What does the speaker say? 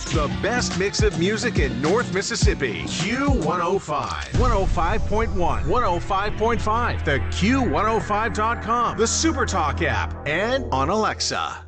The best mix of music in North Mississippi. Q105. 105.1. 105.5. The Q105.com. The SuperTalk app. And on Alexa.